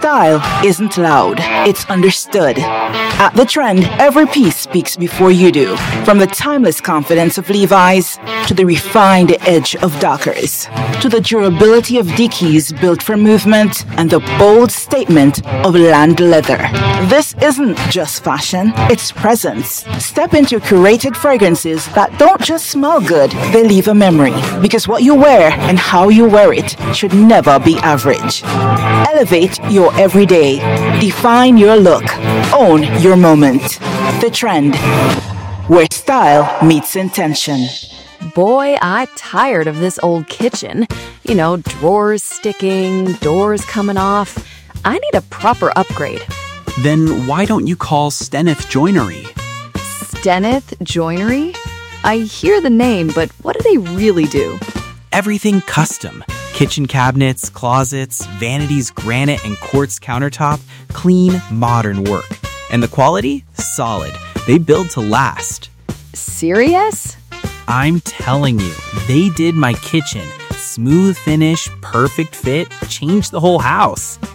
style isn't loud, it's understood. At The Trend, every piece speaks before you do. From the timeless confidence of Levi's to the refined edge of Dockers, to the durability of Dickies built for movement and the bold statement of Land Leather. This isn't just fashion, it's presence. Step into curated fragrances that don't just smell good, they leave a memory. Because what you wear and how you wear it should never be average. Elevate your everyday. Define your look. Own your moment. The Trend, where style meets intention. Boy, I'm tired of this old kitchen. You know, drawers sticking, doors coming off. I need a proper upgrade. Then why don't you call Steneth Joinery? Steneth Joinery? I hear the name, but what do they really do? Everything custom. Kitchen cabinets, closets, vanities, granite, and quartz countertop. Clean, modern work. And the quality? Solid. They build to last. Serious? I'm telling you, they did my kitchen. Smooth finish, perfect fit, changed the whole house.